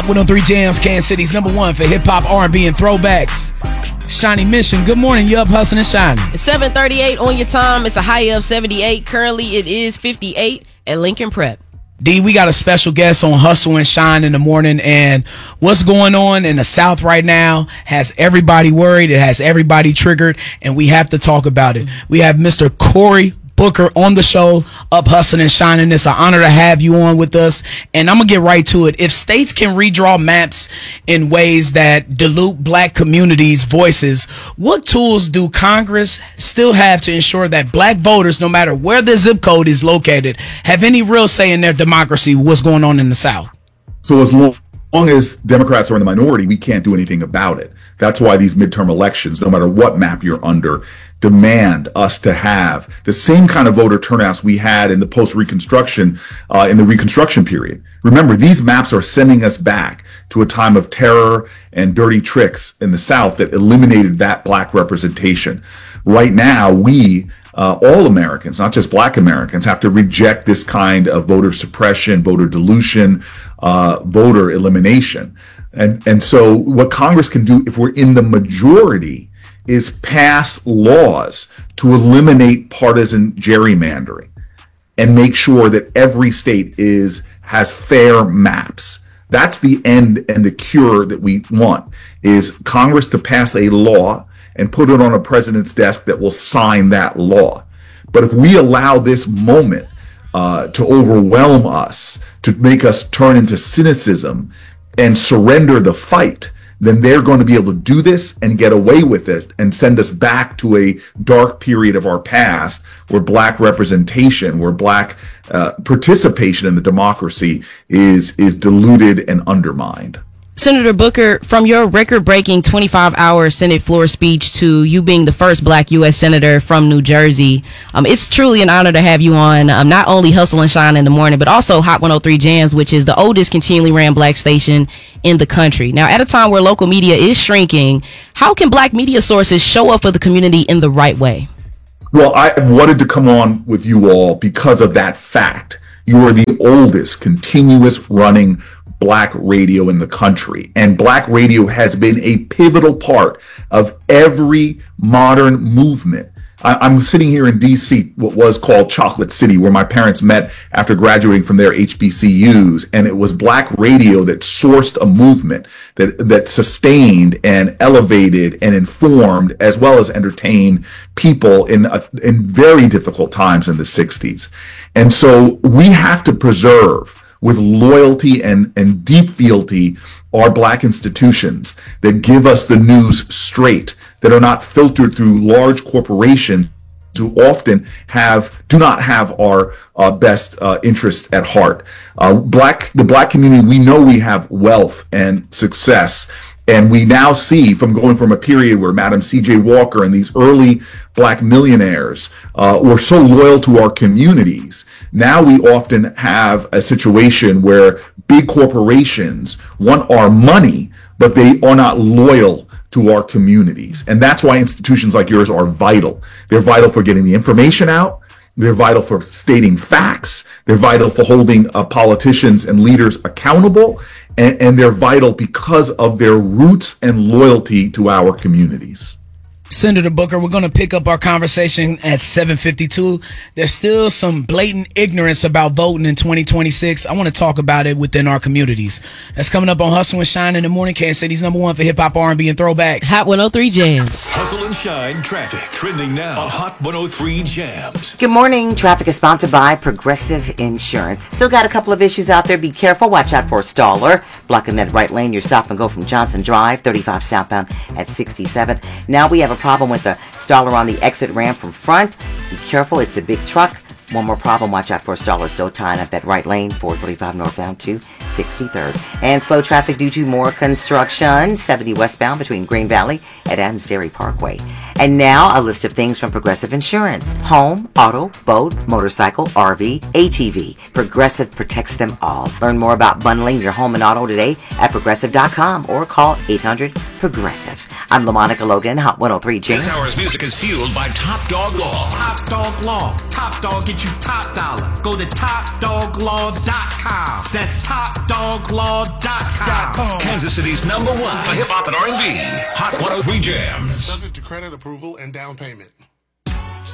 103 Jams, Kansas City's #1 for hip-hop, R&B, and throwbacks. Shiny Mission, good morning. You up hustling and shining. It's 7:38 on your time. It's a high of 78. Currently, it is 58 at Lincoln Prep. D, we got a special guest on Hustle and Shine in the morning, and what's going on in the South right now has everybody worried. It has everybody triggered, and we have to talk about it. We have Mr. Cory Booker on the show, up hustling and shining. It's an honor to have you on with us, and I'm gonna get right to it. If states can redraw maps in ways that dilute black communities' voices, what tools do Congress still have to ensure that black voters, no matter where their zip code is located, have any real say in their democracy? What's going on in the South? So as long as Democrats are in the minority, we can't do anything about it. That's why these midterm elections, no matter what map you're under, demand us to have the same kind of voter turnouts we had in the post-Reconstruction, in the Reconstruction period. Remember, these maps are sending us back to a time of terror and dirty tricks in the South that eliminated that black representation. Right now, we, all Americans, not just black Americans, have to reject this kind of voter suppression, voter dilution, voter elimination. And so what Congress can do if we're in the majority is pass laws to eliminate partisan gerrymandering and make sure that every state has fair maps. That's the end and the cure that we want, is Congress to pass a law and put it on a president's desk that will sign that law. But if we allow this moment to overwhelm us, to make us turn into cynicism and surrender the fight, then they're going to be able to do this and get away with it and send us back to a dark period of our past where black representation, where black participation in the democracy is diluted and undermined. Senator Booker, from your record-breaking 25-hour Senate floor speech to you being the first black U.S. Senator from New Jersey, it's truly an honor to have you on not only Hustle and Shine in the morning, but also Hot 103 Jams, which is the oldest continually ran black station in the country. Now, at a time where local media is shrinking, how can black media sources show up for the community in the right way? Well, I wanted to come on with you all because of that fact. You are the oldest continuous running black radio in the country, and black radio has been a pivotal part of every modern movement. I'm sitting here in DC, what was called Chocolate City, where my parents met after graduating from their HBCUs, and it was black radio that sourced a movement that sustained and elevated and informed as well as entertained people in very difficult times in the 60s. And so we have to preserve with loyalty and deep fealty are black institutions that give us the news straight, that are not filtered through large corporations who often do not have our best interests at heart. The black community, we know we have wealth and success. And we now see, from going from a period where Madam C.J. Walker and these early black millionaires were so loyal to our communities, now we often have a situation where big corporations want our money, but they are not loyal to our communities. And that's why institutions like yours are vital. They're vital for getting the information out. They're vital for stating facts. They're vital for holding politicians and leaders accountable. And they're vital because of their roots and loyalty to our communities. Senator Booker, we're going to pick up our conversation at 7:52. There's still some blatant ignorance about voting in 2026. I want to talk about it within our communities. That's coming up on Hustle and Shine in the morning. Kansas City's #1 for hip-hop, R&B, and throwbacks. Hot 103 Jams. Hustle and Shine traffic trending now on Hot 103 Jams. Good morning. Traffic is sponsored by Progressive Insurance. Still got a couple of issues out there. Be careful. Watch out for a staller blocking that right lane. Your stop and go from Johnson Drive, 35 southbound at 67th. Now we have a problem with the staller on the exit ramp from front. Be careful, it's a big truck. One more problem, watch out for a staller still tying up that right lane, 445 northbound to 63rd. And slow traffic due to more construction, 70 westbound between Green Valley and Adams Dairy Parkway. And now a list of things from Progressive Insurance. Home, auto, boat, motorcycle, RV, ATV. Progressive protects them all. Learn more about bundling your home and auto today at progressive.com or call 800-PROGRESSIVE. I'm LaMonica Logan, Hot 103 Jams. This hour's music is fueled by Top Dog Law. Top Dog Law. Top Dog get you top dollar. Go to TopDogLaw.com. That's TopDogLaw.com. Kansas City's #1 for hip hop and R&B. Hot 103 Jams. Subject to credit approval and down payment.